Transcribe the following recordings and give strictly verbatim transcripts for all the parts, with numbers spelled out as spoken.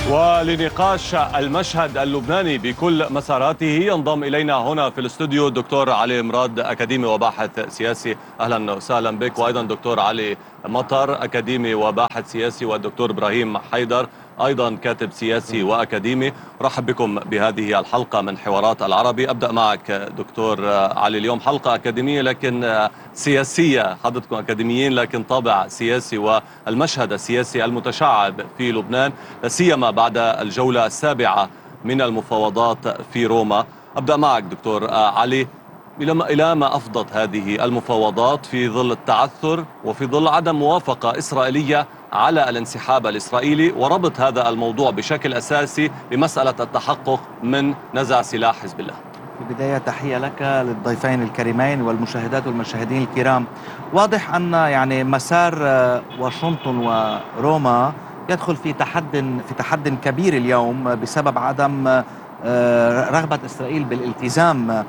ولنقاش المشهد اللبناني بكل مساراته ينضم إلينا هنا في الاستوديو الدكتور علي مراد، أكاديمي وباحث سياسي. أهلا وسهلا بك. وأيضا دكتور علي مطر، أكاديمي وباحث سياسي، والدكتور إبراهيم حيدر أيضا كاتب سياسي وأكاديمي. رحب بكم بهذه الحلقة من حوارات العربي. أبدأ معك دكتور علي. اليوم حلقة أكاديمية لكن سياسية، حضرتكم أكاديميين لكن طابع سياسي، والمشهد السياسي المتشعب في لبنان لا سيما بعد الجولة السابعة من المفاوضات في روما. أبدأ معك دكتور علي، إلى ما أفضت هذه المفاوضات في ظل التعثر وفي ظل عدم موافقة إسرائيلية على الانسحاب الإسرائيلي، وربط هذا الموضوع بشكل أساسي بمسألة التحقق من نزع سلاح حزب الله؟ في البداية تحية لك للضيفين الكريمين والمشاهدات والمشاهدين الكرام. واضح أن يعني مسار واشنطن وروما يدخل في تحد في تحد كبير اليوم بسبب عدم رغبة إسرائيل بالالتزام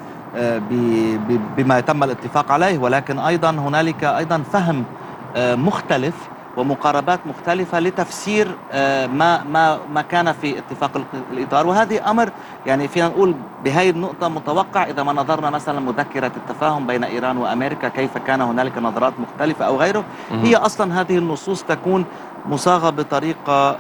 بما تم الاتفاق عليه، ولكن أيضا هنالك أيضا فهم مختلف ومقاربات مختلفة لتفسير ما ما ما كان في اتفاق الإطار. وهذه أمر يعني فينا نقول بهذه النقطة متوقع إذا ما نظرنا مثلا مذكرة التفاهم بين إيران وأمريكا، كيف كان هنالك نظرات مختلفة أو غيره. هي أصلا هذه النصوص تكون مصاغة بطريقة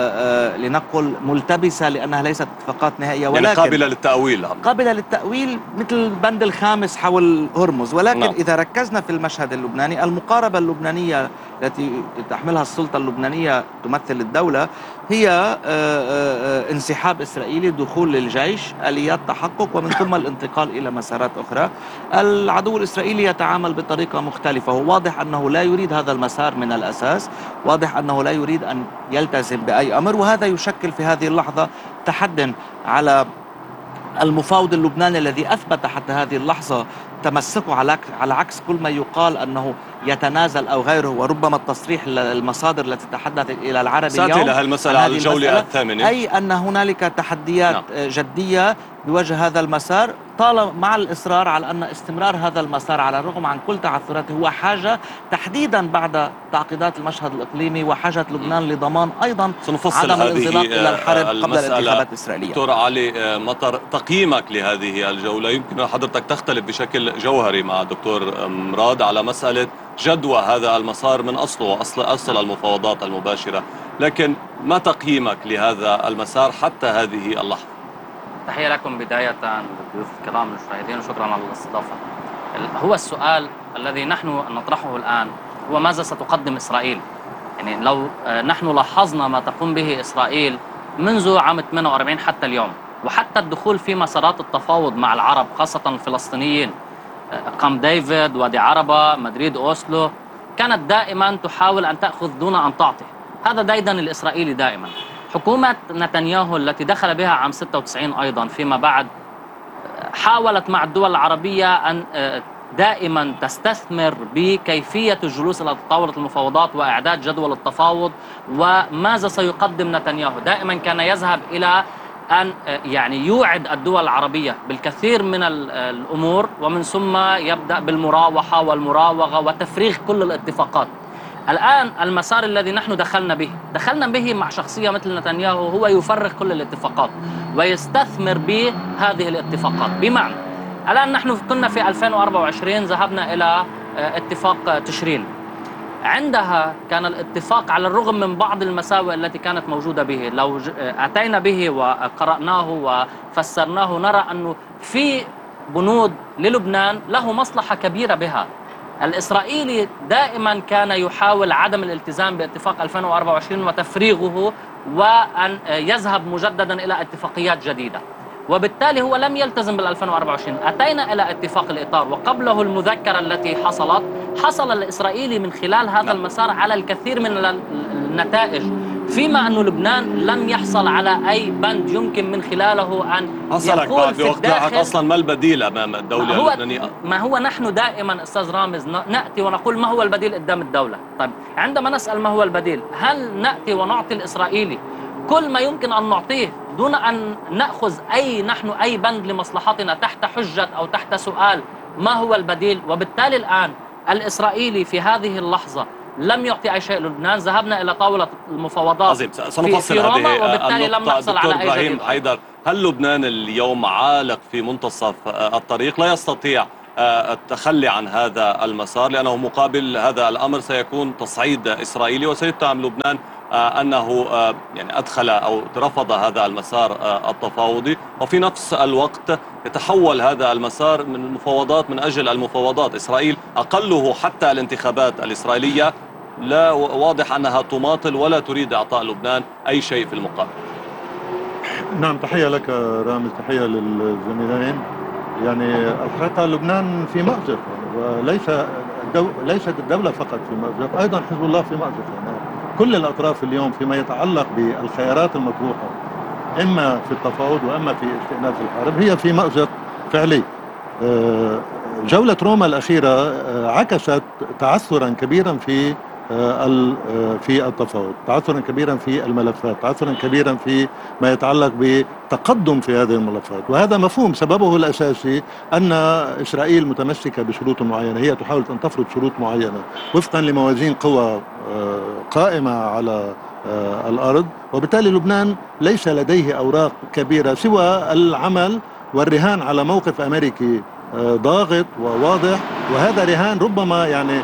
لنقل ملتبسة، لأنها ليست اتفاقات نهائية ولكن يعني قابلة للتأويل. قابلة للتأويل مثل البند الخامس حول هرمز. ولكن نعم. إذا ركزنا في المشهد اللبناني، المقاربة اللبنانية التي تحملها السلطة اللبنانية تمثل الدولة هي انسحاب إسرائيلي، دخول للجيش، آليات تحقق، ومن ثم الانتقال إلى مسارات أخرى. العدو الإسرائيلي يتعامل بطريقة مختلفة. هو واضح أنه لا يريد هذا المسار من الأساس، واضح أنه لا يريد أن يلتزم بأي أمر، وهذا يشكل في هذه اللحظة تحدٍ على المفاوض اللبناني الذي أثبت حتى هذه اللحظة تمسكه على على عكس كل ما يقال أنه يتنازل أو غيره. وربما التصريح المصادر التي تحدثت إلى العربي اليوم سأتي لها المسألة على الجولة الثامنة، أي أن هنالك تحديات نعم. جدية بوجه هذا المسار، طالما مع الإصرار على أن استمرار هذا المسار على الرغم عن كل تعثراته هو حاجة تحديدا بعد تعقيدات المشهد الإقليمي، وحاجة لبنان لضمان أيضا عدم الانزلاق إلى الحرب قبل الانتخابات الإسرائيلية. دكتور علي مطر، تقييمك لهذه الجولة؟ يمكن حضرتك تختلف بشكل جوهري مع دكتور مراد على مسألة جدوى هذا المسار من أصله وأصل أصل المفاوضات المباشرة، لكن ما تقييمك لهذا المسار حتى هذه اللحظة؟ تحية لكم بداية ضيوف الكرام المشاهدين، وشكرا على الاستضافة. هو السؤال الذي نحن نطرحه الآن هو ماذا ستقدم إسرائيل؟ يعني لو نحن لاحظنا ما تقوم به إسرائيل منذ عام ثمانية وأربعين حتى اليوم، وحتى الدخول في مسارات التفاوض مع العرب خاصة الفلسطينيين، كامب ديفيد، وادي عربة، مدريد، أوسلو، كانت دائما تحاول أن تأخذ دون أن تعطي. هذا ديدا الإسرائيلي دائما. حكومة نتنياهو التي دخل بها عام ستة وتسعين أيضا فيما بعد حاولت مع الدول العربية أن دائما تستثمر بكيفية الجلوس إلى طاولة المفاوضات وإعداد جدول التفاوض وماذا سيقدم نتنياهو. دائما كان يذهب إلى أن يعني يوعد الدول العربية بالكثير من الأمور، ومن ثم يبدأ بالمراوحة والمراوغة وتفريغ كل الاتفاقات. الآن المسار الذي نحن دخلنا به دخلنا به مع شخصية مثل نتنياهو، هو يفرغ كل الاتفاقات ويستثمر بهذه الاتفاقات. بمعنى الآن نحن كنا في ألفين وأربعة وعشرين ذهبنا إلى اتفاق تشرين. عندها كان الاتفاق على الرغم من بعض المساوئ التي كانت موجودة به، لو أتينا به وقرأناه وفسرناه نرى أنه في بنود للبنان له مصلحة كبيرة بها. الإسرائيلي دائما كان يحاول عدم الالتزام باتفاق ألفين وأربعة وعشرين وتفريغه وأن يذهب مجددا إلى اتفاقيات جديدة، وبالتالي هو لم يلتزم بال ألفين وأربعة وعشرين. أتينا إلى اتفاق الإطار وقبله المذكرة التي حصلت. حصل الإسرائيلي من خلال هذا المسار على الكثير من النتائج، فيما أن لبنان لم يحصل على أي بند يمكن من خلاله أن يقول في الداخل أصلا ما البديل أمام الدولة اللبنانية. ما هو نحن دائما أستاذ رامز نأتي ونقول ما هو البديل قدام الدولة. طيب عندما نسأل ما هو البديل، هل نأتي ونعطي الإسرائيلي كل ما يمكن أن نعطيه دون أن نأخذ أي نحن أي بند لمصلحتنا تحت حجة أو تحت سؤال ما هو البديل؟ وبالتالي الآن الإسرائيلي في هذه اللحظة لم يعطي أي شيء للبنان. ذهبنا إلى طاولة المفاوضات عظيم، في, سنفصل في روما هذه وبالتالي لم النقطة. نحصل دكتور على أي إبراهيم جديد. حيدر، هل لبنان اليوم عالق في منتصف الطريق لا يستطيع التخلي عن هذا المسار، لأنه مقابل هذا الأمر سيكون تصعيد إسرائيلي وسيتهم لبنان أنه يعني أدخل أو رفض هذا المسار التفاوضي، وفي نفس الوقت يتحول هذا المسار من المفاوضات من أجل المفاوضات؟ إسرائيل أقله حتى الانتخابات الإسرائيلية لا واضح أنها تماطل ولا تريد إعطاء لبنان أي شيء في المقابل. نعم، تحية لك رامز، تحية للزميلين. يعني الحقيقة لبنان في مأزق، وليس الدو... ليست الدولة فقط في مأزق، أيضا حزب الله في مأزق. يعني كل الأطراف اليوم فيما يتعلق بالخيارات المطروحة إما في التفاوض وإما في استئناف الحرب هي في مأزق فعلي. جولة روما الأخيرة عكست تعثرا كبيرا في في التفاوض، تعثرا كبيرا في الملفات، تعثرا كبيرا في ما يتعلق بتقدم في هذه الملفات، وهذا مفهوم. سببه الأساسي أن إسرائيل متمسكة بشروط معينة، هي تحاول أن تفرض شروط معينة وفقا لموازين قوى قائمة على الأرض، وبالتالي لبنان ليس لديه أوراق كبيرة سوى العمل والرهان على موقف أمريكي ضاغط وواضح، وهذا رهان ربما يعني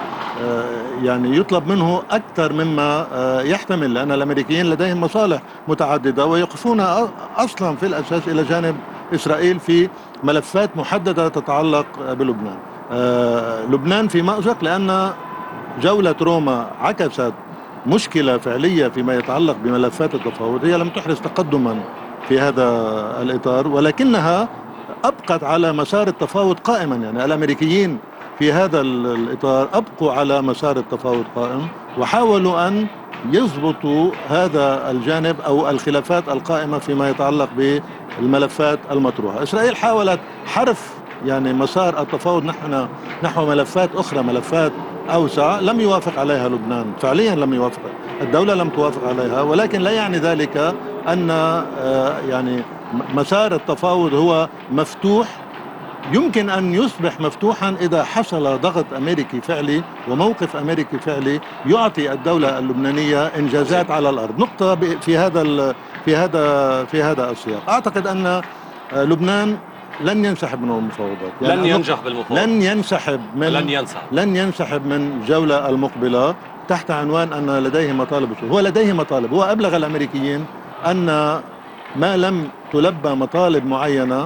يعني يطلب منه أكثر مما يحتمل، لأن الأمريكيين لديهم مصالح متعددة ويقفون أصلا في الأساس إلى جانب إسرائيل في ملفات محددة تتعلق بلبنان. لبنان في مأزق لأن جولة روما عكست مشكلة فعلية فيما يتعلق بملفات التفاوض، هي لم تحرز تقدما في هذا الإطار، ولكنها أبقت على مسار التفاوض قائما. يعني الأمريكيين في هذا الإطار أبقوا على مسار التفاوض قائم، وحاولوا أن يضبطوا هذا الجانب أو الخلافات القائمة فيما يتعلق بالملفات المطروحة. إسرائيل حاولت حرف يعني مسار التفاوض نحن نحو ملفات أخرى، ملفات أوسع لم يوافق عليها لبنان، فعليا لم يوافق، الدولة لم توافق عليها، ولكن لا يعني ذلك أن يعني مسار التفاوض هو مفتوح. يمكن أن يصبح مفتوحا إذا حصل ضغط أمريكي فعلي وموقف أمريكي فعلي يعطي الدولة اللبنانية إنجازات على الأرض. نقطة في هذا في هذا في هذا السياق، أعتقد أن لبنان لن ينسحب من المفاوضات، يعني لن ينجح بالمفاوضات، لن ينسحب من لن ينسحب لن ينسحب من الجولة المقبلة تحت عنوان أن لديه مطالب. هو لديه مطالب، هو أبلغ الأمريكيين أن ما لم تلبى مطالب معينة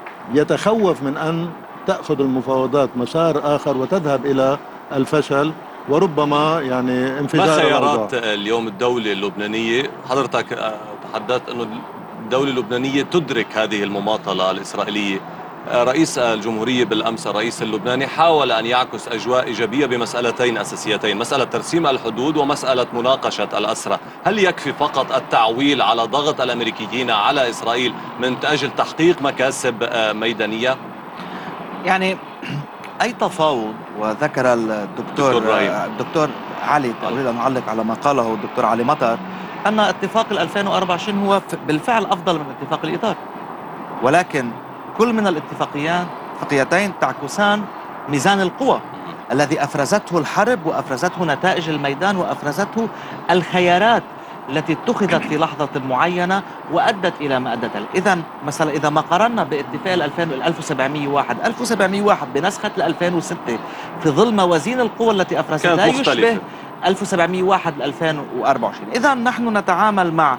يتخوف من أن تأخذ المفاوضات مسار آخر وتذهب إلى الفشل وربما يعني انفجار. ما خيارات اليوم الدولة اللبنانية؟ حضرتك تحدثت أنه الدولة اللبنانية تدرك هذه المماطلة الإسرائيلية. رئيس الجمهورية بالأمس الرئيس اللبناني حاول أن يعكس أجواء إيجابية بمسألتين أساسيتين، مسألة ترسيم الحدود ومسألة مناقشة الأسرى. هل يكفي فقط التعويل على ضغط الأمريكيين على إسرائيل من أجل تحقيق مكاسب ميدانية؟ يعني أي تفاوض، وذكر الدكتور الدكتور علي، أريد أن أعلق على ما قاله الدكتور علي مطر أن اتفاق ألفين وأربعة وعشرين هو بالفعل أفضل من اتفاق الإطار، ولكن كل من الاتفاقيات اتفاقيتين تعكسان ميزان القوى الذي أفرزته الحرب وأفرزته نتائج الميدان وأفرزته الخيارات التي اتخذت في لحظة معينة وأدت إلى ما أدت. إذا مثلا إذا ما قارنا باتفاق ألف وسبعمائة وواحد ألف وسبعمائة وواحد بنسخة ألفين وستة في ظل موازين القوى التي أفرزتها يشبه ألف وسبعمائة وواحد ألفين وأربعة وعشرين. إذا نحن نتعامل مع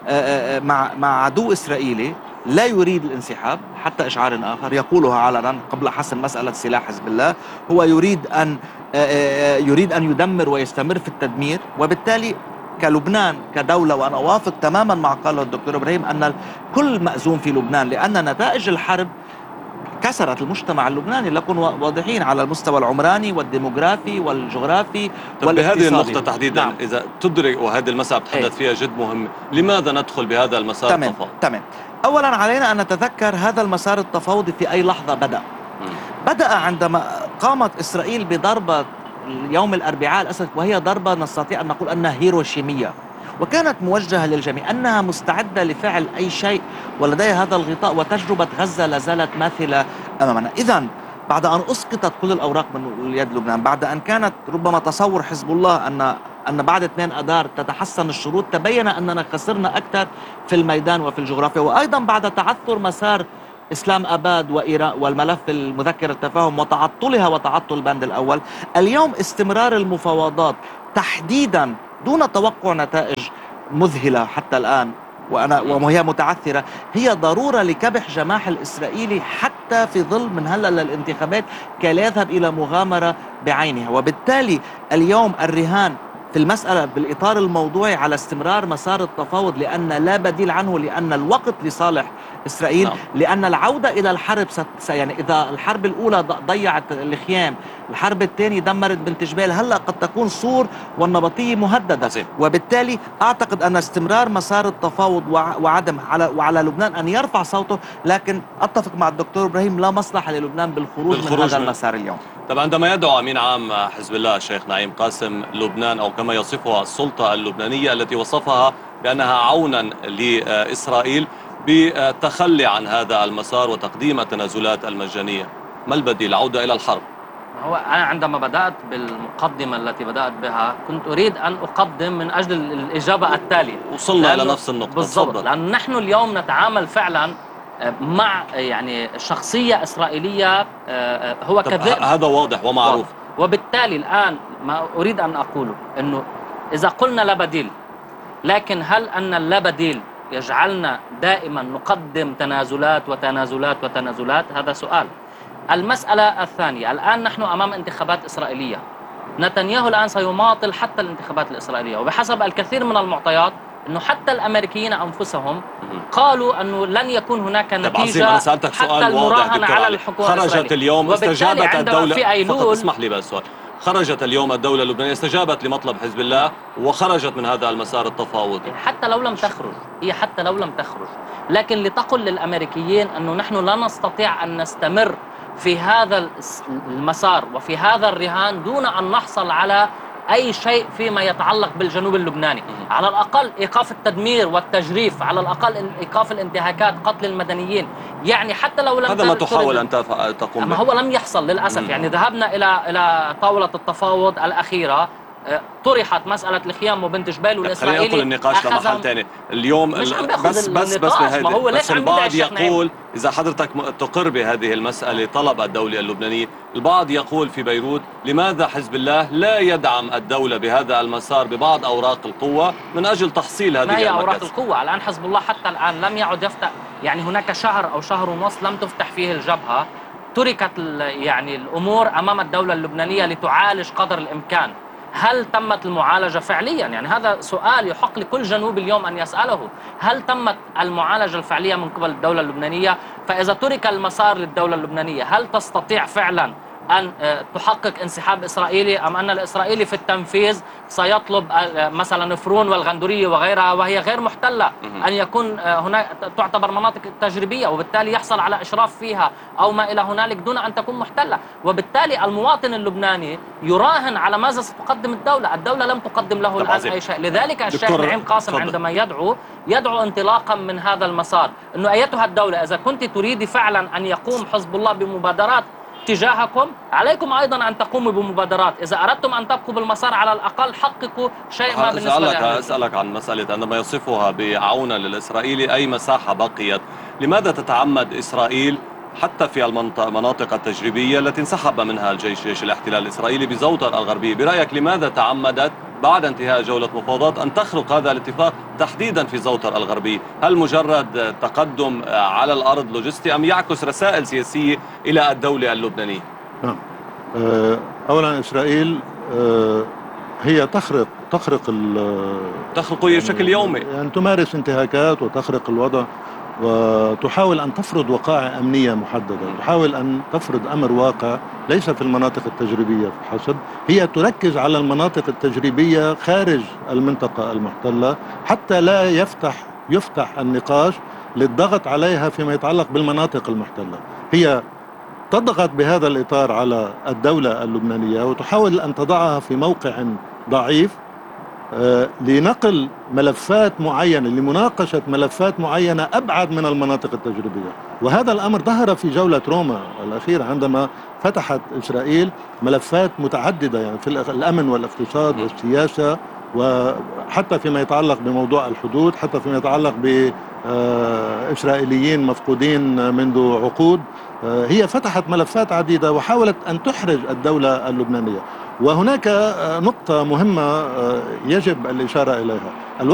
مع مع عدو إسرائيلي لا يريد الانسحاب حتى إشعار آخر يقولها علنا قبل حسم مسألة سلاح حزب الله. هو يريد أن يريد أن يدمر ويستمر في التدمير، وبالتالي كلبنان كدولة، وأنا أوافق تماما مع قاله الدكتور إبراهيم أن الكل مأزوم في لبنان، لأن نتائج الحرب كسرت المجتمع اللبناني. لكن واضحين على المستوى العمراني والديموغرافي والجغرافي والاقتصادي. بهذه النقطة تحديدا نعم. إذا تدرك، وهذه المسألة بتحدث فيها جد مهم، لماذا ندخل بهذا المسار تمام. التفاوضي؟ تمام. أولا علينا أن نتذكر هذا المسار التفاوضي في أي لحظة بدأ. م. بدأ عندما قامت إسرائيل بضربة يوم الأربعاء الأسد، وهي ضربة نستطيع أن نقول أنها هيروشيمية، وكانت موجهة للجميع، أنها مستعدة لفعل أي شيء ولديها هذا الغطاء، وتجربة غزة لازالت ماثلة أمامنا. إذن بعد أن أسقطت كل الأوراق من يد لبنان، بعد أن كانت ربما تصور حزب الله أن أن بعد اثنين أذار تتحسن الشروط، تبين أننا خسرنا أكثر في الميدان وفي الجغرافيا. وأيضا بعد تعثر مسار إسلام أباد وإيران والملف المذكر التفاهم وتعطلها وتعطل البند الأول، اليوم استمرار المفاوضات تحديدا دون توقع نتائج مذهلة حتى الآن وأنا وهي متعثرة، هي ضرورة لكبح جماح الإسرائيلي حتى في ظل من هلا للانتخابات كي لا يذهب إلى مغامرة بعينها. وبالتالي اليوم الرهان في المسألة بالإطار الموضوعي على استمرار مسار التفاوض، لأن لا بديل عنه، لأن الوقت لصالح إسرائيل، نعم. لأن العودة إلى الحرب ست يعني إذا الحرب الأولى ضيعت الخيام، الحرب الثانية دمرت بنت جبال، هلأ قد تكون صور والنبطية مهددة. عظيم. وبالتالي أعتقد أن استمرار مسار التفاوض وعدم على وعلى لبنان أن يرفع صوته، لكن أتفق مع الدكتور إبراهيم لا مصلحة للبنان بالخروج, بالخروج من هذا من المسار اليوم. طبعا عندما يدعو أمين عام حزب الله الشيخ نعيم قاسم لبنان، أو كما يصفها السلطة اللبنانية التي وصفها بأنها عونا لإسرائيل بالتخلي عن هذا المسار وتقديم التنازلات المجانية، ما البديل؟ العودة إلى الحرب؟ هو أنا عندما بدأت بالمقدمة التي بدأت بها كنت أريد أن أقدم من أجل الإجابة التالية. وصلنا إلى نفس النقطة بالضبط، لأن نحن اليوم نتعامل فعلا مع يعني شخصية إسرائيلية هو كذب، هذا واضح ومعروف. وبالتالي الآن ما أريد أن أقوله أنه إذا قلنا لا بديل، لكن هل أن اللا بديل يجعلنا دائما نقدم تنازلات وتنازلات وتنازلات؟ هذا سؤال. المسألة الثانية، الآن نحن أمام انتخابات إسرائيلية، نتنياهو الآن سيماطل حتى الانتخابات الإسرائيلية، وبحسب الكثير من المعطيات أنه حتى الأمريكيين أنفسهم قالوا أنه لن يكون هناك نتيجة أنا سألتك حتى سؤال المراهنة على الحكومة خرجت الإسرائيلية. اليوم استجابت الدولة في أيلول فقط اسمح لي بس سؤال. خرجت اليوم الدولة اللبنانية استجابت لمطلب حزب الله وخرجت من هذا المسار التفاوضي. حتى لو لم تخرج، هي حتى لو لم تخرج، لكن لتقل للأمريكيين أنه نحن لا نستطيع أن نستمر في هذا المسار وفي هذا الرهان دون أن نحصل على أي شيء فيما يتعلق بالجنوب اللبناني، على الأقل إيقاف التدمير والتجريف، على الأقل إيقاف الانتهاكات، قتل المدنيين، يعني حتى لو لم هذا ما تحاول أن تقوم به. ما هو لم يحصل للأسف. مم. يعني ذهبنا إلى إلى طاولة التفاوض الأخيرة، طرحت مسألة الخيام وبنت جبال، والإسرائيلي خلينا ندخل النقاش لمحل ثاني اليوم. مش عم بس بس بس ما هو بس عم البعض يقول إذا حضرتك تقر بهذه المسألة طلب الدولة اللبنانية، البعض يقول في بيروت لماذا حزب الله لا يدعم الدولة بهذا المسار ببعض أوراق القوة من أجل تحصيل هذه ما هي المكاسب؟ أوراق القوة الآن حزب الله حتى الآن لم يعد يفتح، يعني هناك شهر أو شهر ونص لم تفتح فيه الجبهة، تركت يعني الأمور أمام الدولة اللبنانية لتعالج قدر الإمكان. هل تمت المعالجة فعليا؟ يعني هذا سؤال يحق لكل جنوب اليوم أن يسأله. هل تمت المعالجة الفعلية من قبل الدولة اللبنانية؟ فإذا ترك المسار للدولة اللبنانية، هل تستطيع فعلا أن تحقق انسحاب إسرائيلي، أم أن الإسرائيلي في التنفيذ سيطلب مثلا فرون والغندورية وغيرها وهي غير محتلة أن يكون هناك تعتبر مناطق تجريبية، وبالتالي يحصل على إشراف فيها أو ما إلى هنالك دون أن تكون محتلة؟ وبالتالي المواطن اللبناني يراهن على ماذا ستقدم الدولة. الدولة لم تقدم له الآن أي شيء. لذلك الشيخ نعيم قاسم فضل. عندما يدعو يدعو انطلاقا من هذا المسار، أنه أيتها الدولة إذا كنت تريد فعلا أن يقوم حزب الله بمبادرات تجاهكم، عليكم أيضا أن تقوموا بمبادرات. إذا أردتم أن تبقوا بالمسار على الأقل حققوا شيء ما بالنسبة لك. أسألك عن مسألة عندما يصفها بعونا للإسرائيلي أي مساحة بقيت، لماذا تتعمد إسرائيل حتى في المناطق التجريبية التي انسحب منها الجيش جيش الاحتلال الإسرائيلي بزوطر الغربية، برأيك لماذا تعمدت بعد انتهاء جولة مفاوضات أن تخرق هذا الاتفاق تحديدا في زوطر الغربية؟ هل مجرد تقدم على الأرض لوجستي أم يعكس رسائل سياسية إلى الدولة اللبنانية؟ نعم. أولا إسرائيل هي تخرق تخرق تخرق بشكل يومي، يعني تمارس انتهاكات وتخرق الوضع وتحاول أن تفرض وقائع أمنية محددة، تحاول أن تفرض أمر واقع ليس في المناطق التجريبية فحسب، هي تركز على المناطق التجريبية خارج المنطقة المحتلة حتى لا يفتح يفتح النقاش للضغط عليها فيما يتعلق بالمناطق المحتلة. هي تضغط بهذا الإطار على الدولة اللبنانية وتحاول أن تضعها في موقع ضعيف لنقل ملفات معينة، لمناقشة ملفات معينة أبعد من المناطق التجريبية. وهذا الأمر ظهر في جولة روما الأخيرة عندما فتحت إسرائيل ملفات متعددة، يعني في الأمن والاقتصاد والسياسة، وحتى فيما يتعلق بموضوع الحدود، حتى فيما يتعلق بإسرائيليين مفقودين منذ عقود. هي فتحت ملفات عديدة وحاولت أن تحرج الدولة اللبنانية. وهناك نقطة مهمة يجب الإشارة إليها.